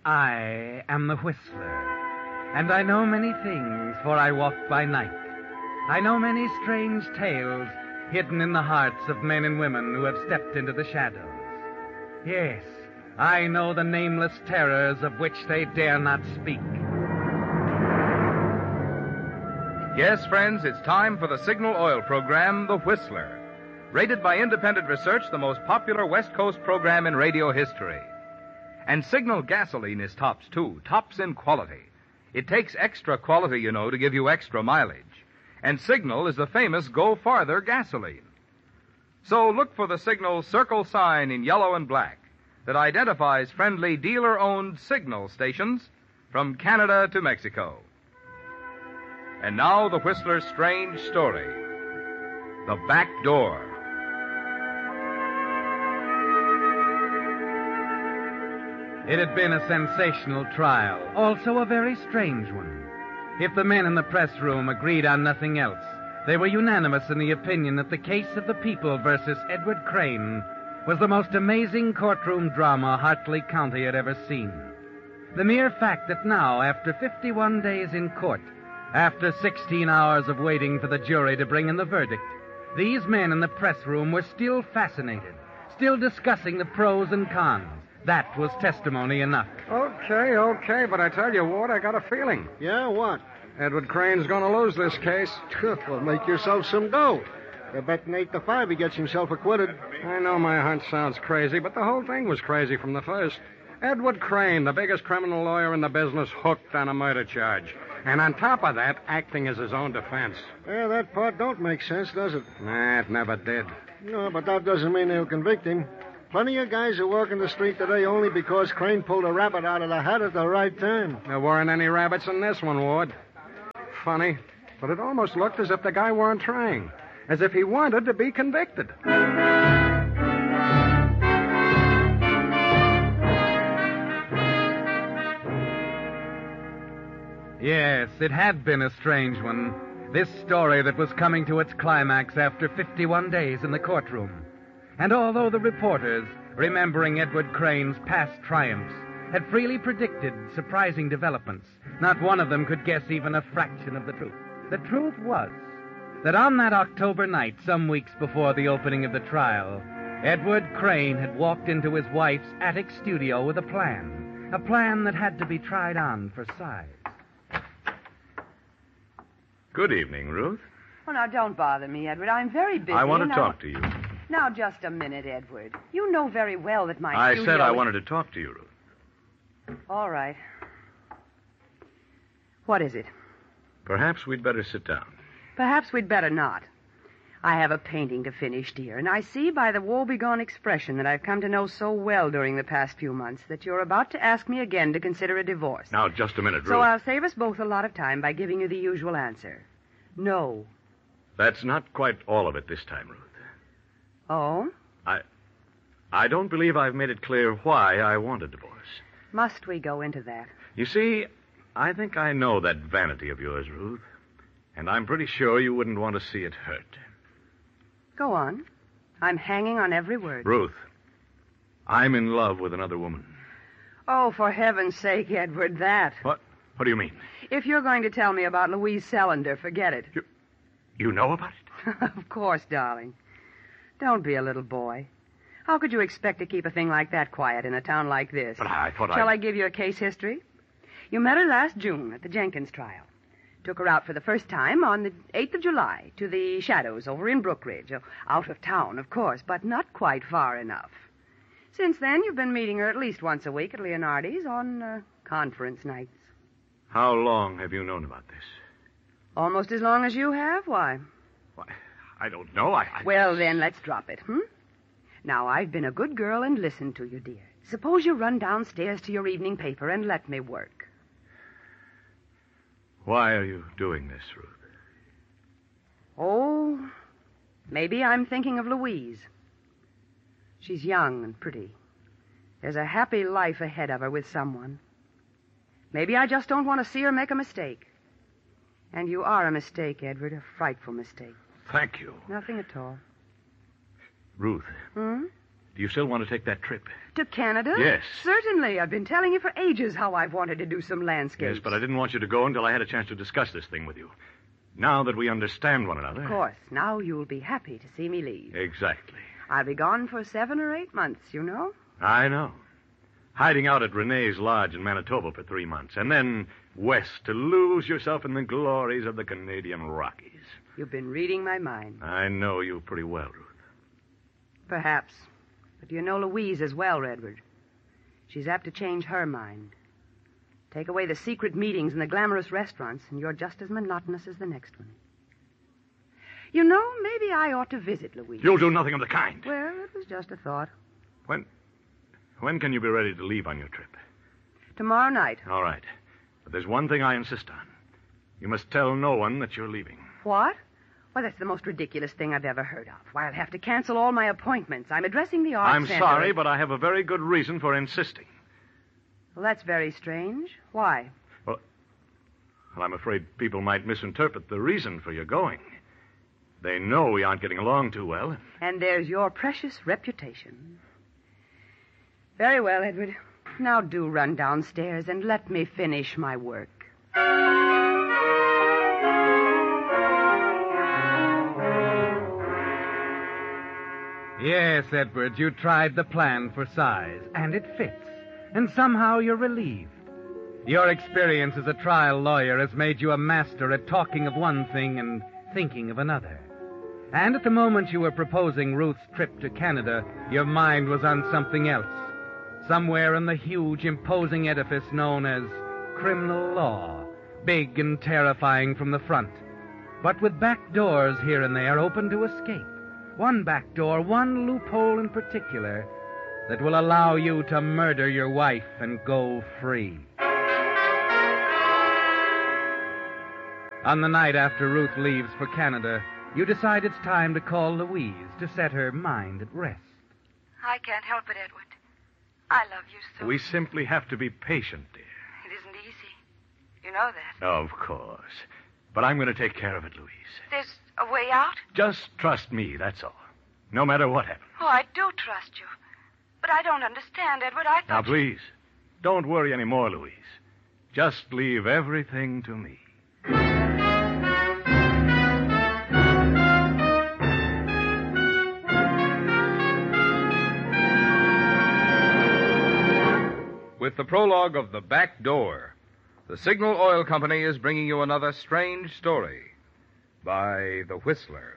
I am the Whistler, and I know many things, for I walk by night. I know many strange tales hidden in the hearts of men and women who have stepped into the shadows. Yes, I know the nameless terrors of which they dare not speak. Yes, friends, it's time for the Signal Oil program, The Whistler. Rated by independent research, the most popular West Coast program in radio history. And Signal gasoline is tops, too. Tops in quality. It takes extra quality, you know, to give you extra mileage. And Signal is the famous Go Farther gasoline. So look for the Signal circle sign in yellow and black that identifies friendly dealer-owned Signal stations from Canada to Mexico. And now the Whistler's strange story. The Back Door. It had been a sensational trial, also a very strange one. If the men in the press room agreed on nothing else, they were unanimous in the opinion that the case of the people versus Edward Crane was the most amazing courtroom drama Hartley County had ever seen. The mere fact that now, after 51 days in court, after 16 hours of waiting for the jury to bring in the verdict, these men in the press room were still fascinated, still discussing the pros and cons. That was testimony enough. Okay, but I tell you, Ward, I got a feeling. Yeah, what? Edward Crane's gonna lose this case. Well, make yourself some dough. They're betting 8-5 he gets himself acquitted. I know my hunch sounds crazy, but the whole thing was crazy from the first. Edward Crane, the biggest criminal lawyer in the business, hooked on a murder charge. And on top of that, acting as his own defense. Yeah, that part don't make sense, does it? Nah, it never did. No, but that doesn't mean they'll convict him. Plenty of guys are walking the street today only because Crane pulled a rabbit out of the hat at the right time. There weren't any rabbits in this one, Ward. Funny, but it almost looked as if the guy weren't trying. As if he wanted to be convicted. Yes, it had been a strange one. This story that was coming to its climax after 51 days in the courtroom. And although the reporters, remembering Edward Crane's past triumphs, had freely predicted surprising developments, not one of them could guess even a fraction of the truth. The truth was that on that October night, some weeks before the opening of the trial, Edward Crane had walked into his wife's attic studio with a plan that had to be tried on for size. Good evening, Ruth. Oh, now, don't bother me, Edward. I'm very busy. I want to talk to you. Now, just a minute, Edward. You know very well that my I studio said I wanted to talk to you, Ruth. All right. What is it? Perhaps we'd better sit down. Perhaps we'd better not. I have a painting to finish, dear, and I see by the woebegone expression that I've come to know so well during the past few months that you're about to ask me again to consider a divorce. Now, just a minute, Ruth. So I'll save us both a lot of time by giving you the usual answer. No. That's not quite all of it this time, Ruth. Oh? I don't believe I've made it clear why I want a divorce. Must we go into that? You see, I think I know that vanity of yours, Ruth. And I'm pretty sure you wouldn't want to see it hurt. Go on. I'm hanging on every word. Ruth, I'm in love with another woman. Oh, for heaven's sake, Edward, that. What? What do you mean? If you're going to tell me about Louise Sellender, forget it. You know about it? Of course, darling. Don't be a little boy. How could you expect to keep a thing like that quiet in a town like this? But I thought Shall I give you a case history? You met her last June at the Jenkins trial. Took her out for the first time on the 8th of July to the Shadows over in Brookridge. Out of town, of course, but not quite far enough. Since then, you've been meeting her at least once a week at Leonardi's on conference nights. How long have you known about this? Almost as long as you have. Why? Why, I don't know. Well, then, let's drop it, Now, I've been a good girl and listened to you, dear. Suppose you run downstairs to your evening paper and let me work. Why are you doing this, Ruth? Oh, maybe I'm thinking of Louise. She's young and pretty. There's a happy life ahead of her with someone. Maybe I just don't want to see her make a mistake. And you are a mistake, Edward, a frightful mistake. Thank you. Nothing at all. Ruth, do Do you still want to take that trip? To Canada? Yes. Certainly. I've been telling you for ages how I've wanted to do some landscapes. Yes, but I didn't want you to go until I had a chance to discuss this thing with you. Now that we understand one another... Of course. Now you'll be happy to see me leave. Exactly. I'll be gone for 7 or 8 months, you know. I know. Hiding out at Renee's Lodge in Manitoba for 3 months, and then west to lose yourself in the glories of the Canadian Rockies. You've been reading my mind. I know you pretty well, Ruth. Perhaps. But you know Louise as well, Edward. She's apt to change her mind. Take away the secret meetings and the glamorous restaurants, and you're just as monotonous as the next one. You know, maybe I ought to visit Louise. You'll do nothing of the kind. Well, it was just a thought. When can you be ready to leave on your trip? Tomorrow night. All right. But there's one thing I insist on. You must tell no one that you're leaving. What? Why, that's the most ridiculous thing I've ever heard of. Why, I'll have to cancel all my appointments. I'm addressing the Arts Center. I'm sorry, but I have a very good reason for insisting. Well, that's very strange. Why? Well, I'm afraid people might misinterpret the reason for your going. They know we aren't getting along too well. And there's your precious reputation. Very well, Edward. Now do run downstairs and let me finish my work. Yes, Edward, you tried the plan for size, and it fits. And somehow you're relieved. Your experience as a trial lawyer has made you a master at talking of one thing and thinking of another. And at the moment you were proposing Ruth's trip to Canada, your mind was on something else. Somewhere in the huge, imposing edifice known as criminal law, big and terrifying from the front, but with back doors here and there open to escape. One back door, one loophole in particular, that will allow you to murder your wife and go free. On the night after Ruth leaves for Canada, you decide it's time to call Louise to set her mind at rest. I can't help it, Edward. I love you so. We simply have to be patient, dear. It isn't easy. You know that. Of course. But I'm going to take care of it, Louise. There's a way out? Just trust me, that's all. No matter what happens. Oh, I do trust you. But I don't understand, Edward. I thought... Now, please, don't worry any more, Louise. Just leave everything to me. With the prologue of The Back Door, the Signal Oil Company is bringing you another strange story by The Whistler.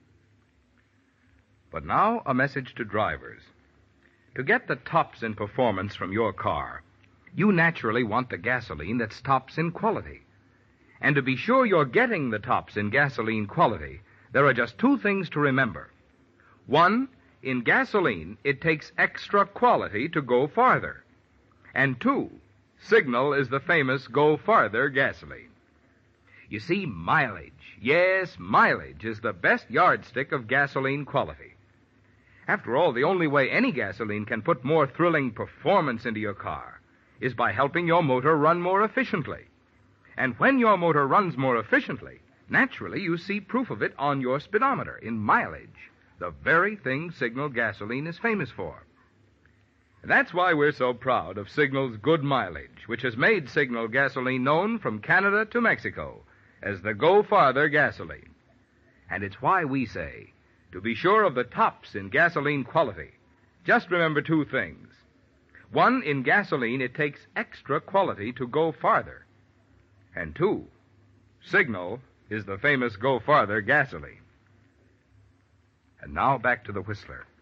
But now, a message to drivers. To get the tops in performance from your car, you naturally want the gasoline that's tops in quality. And to be sure you're getting the tops in gasoline quality, there are just 2 things to remember. 1, in gasoline, it takes extra quality to go farther. And 2, Signal is the famous Go Farther gasoline. You see, mileage, yes, mileage is the best yardstick of gasoline quality. After all, the only way any gasoline can put more thrilling performance into your car is by helping your motor run more efficiently. And when your motor runs more efficiently, naturally you see proof of it on your speedometer in mileage, the very thing Signal gasoline is famous for. And that's why we're so proud of Signal's good mileage, which has made Signal gasoline known from Canada to Mexico as the Go Farther gasoline. And it's why we say, to be sure of the tops in gasoline quality, just remember 2 things. 1, in gasoline, it takes extra quality to go farther. And 2, Signal is the famous Go Farther gasoline. And now back to the Whistler.